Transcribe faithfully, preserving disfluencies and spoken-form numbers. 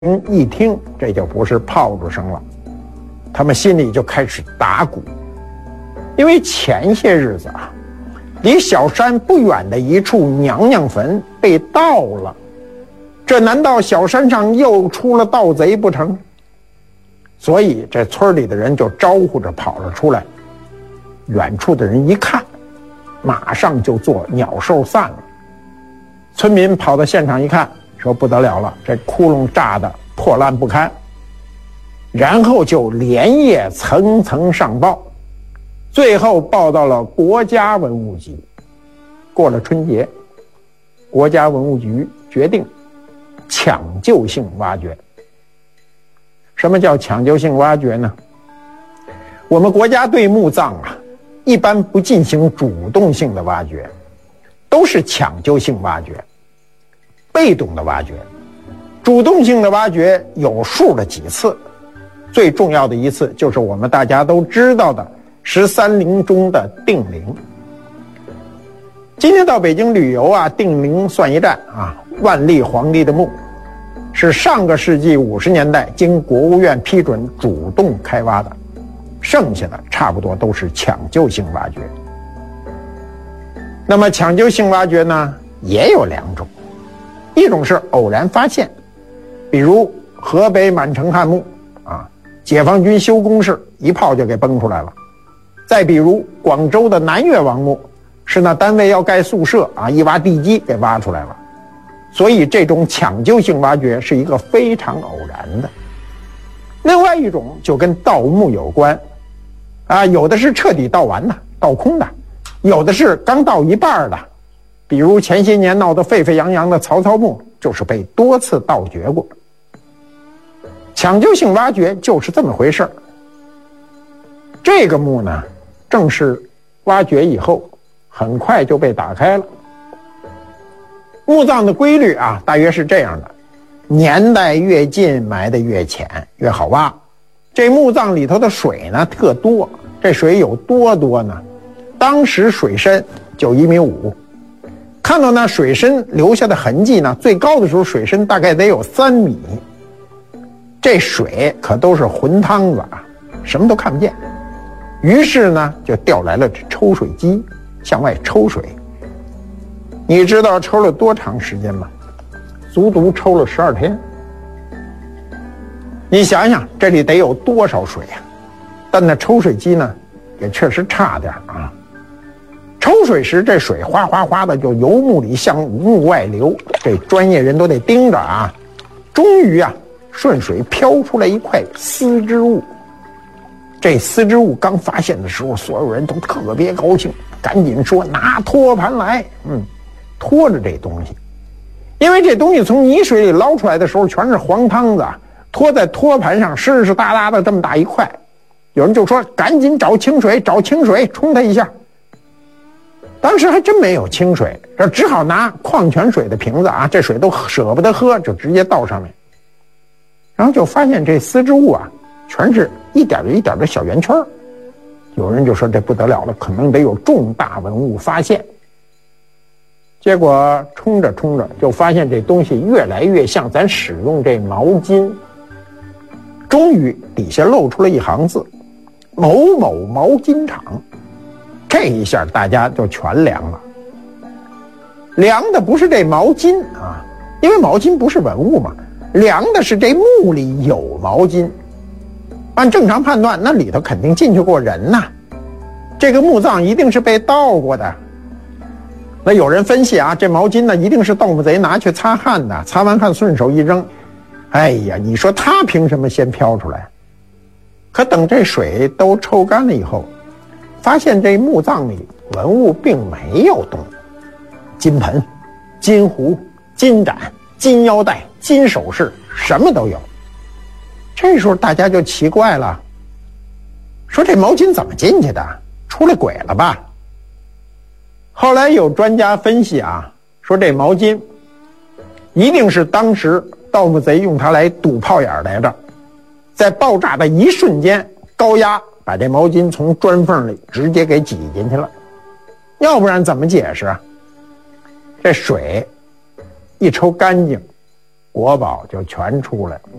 一听这就不是炮竹声了，他们心里就开始打鼓，因为前些日子啊，离小山不远的一处娘娘坟被盗了，这难道小山上又出了盗贼不成？所以这村里的人就招呼着跑了出来，远处的人一看，马上就做鸟兽散了。村民跑到现场一看，说不得了了，这窟窿炸得破烂不堪，然后就连夜层层上报，最后报到了国家文物局。过了春节，国家文物局决定抢救性挖掘。什么叫抢救性挖掘呢？我们国家对墓葬啊，一般不进行主动性的挖掘，都是抢救性挖掘，被动的挖掘。主动性的挖掘有数的几次，最重要的一次就是我们大家都知道的十三陵中的定陵。今天到北京旅游啊，定陵算一站啊，万历皇帝的墓是上个世纪五十年代经国务院批准主动开挖的，剩下的差不多都是抢救性挖掘。那么抢救性挖掘呢，也有两种，一种是偶然发现，比如河北满城汉墓啊，解放军修工事一炮就给崩出来了；再比如广州的南岳王墓，是那单位要盖宿舍啊，一挖地基给挖出来了。所以这种抢救性挖掘是一个非常偶然的。另外一种就跟盗墓有关啊，有的是彻底盗完的，盗空的，有的是刚盗一半的，比如前些年闹得沸沸扬扬的曹操墓，就是被多次盗掘过。抢救性挖掘就是这么回事儿。这个墓呢，正是挖掘以后很快就被打开了。墓葬的规律啊，大约是这样的：年代越近，埋得越浅，越好挖。这墓葬里头的水呢特多，这水有多多呢？当时水深就一米五，看到那水深留下的痕迹呢，最高的时候水深大概得有三米。这水可都是浑汤子啊，什么都看不见。于是呢，就调来了这抽水机，向外抽水。你知道抽了多长时间吗？足足抽了十二天。你想想，这里得有多少水啊？但那抽水机呢，也确实差点啊。抽水时，这水哗哗哗的就由墓里向墓外流，这专业人都得盯着啊。终于啊，顺水飘出来一块丝织物。这丝织物刚发现的时候，所有人都特别高兴，赶紧说拿托盘来。嗯。拖着这东西，因为这东西从泥水里捞出来的时候全是黄汤子，拖在托盘上湿湿哒哒的这么大一块。有人就说赶紧找清水，找清水冲它一下。当时还真没有清水，这只好拿矿泉水的瓶子啊，这水都舍不得喝，就直接倒上面。然后就发现这丝织物啊，全是一点一点的小圆圈。有人就说这不得了了，可能得有重大文物发现。结果冲着冲着就发现这东西越来越像咱使用这毛巾。终于底下露出了一行字：某某毛巾厂。这一下大家就全凉了。凉的不是这毛巾啊，因为毛巾不是文物嘛，凉的是这墓里有毛巾。按正常判断，那里头肯定进去过人呐，这个墓葬一定是被盗过的。那有人分析啊，这毛巾呢一定是盗墓贼拿去擦汗的，擦完汗顺手一扔。哎呀，你说他凭什么先飘出来？可等这水都抽干了以后，发现这墓葬里文物并没有动，金盆、金壶、金盏、金腰带、金首饰，什么都有。这时候大家就奇怪了，说这毛巾怎么进去的？出来鬼了吧？后来有专家分析啊，说这毛巾一定是当时盗墓贼用它来堵炮眼来着，在爆炸的一瞬间，高压把这毛巾从砖缝里直接给挤进去了，要不然怎么解释啊？这水一抽干净， 国宝就全出来了。